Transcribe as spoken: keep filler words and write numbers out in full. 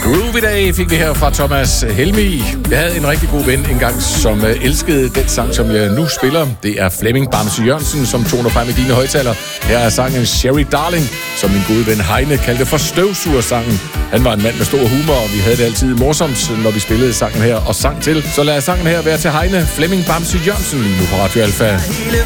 Groovy Day fik vi her fra Thomas Helmig. Jeg havde en rigtig god ven engang, som elskede den sang, som jeg nu spiller. Det er Flemming Bamse Jørgensen, som toner frem i dine højtaler. Her er sangen Sherry Darling, som min gode ven Heine kaldte for støvsugersangen. Han var en mand med stor humor, og vi havde det altid morsomt, når vi spillede sangen her og sang til. Så lad sangen her være til Heine, Flemming Bamse Jørgensen lige nu på Radio Alfa.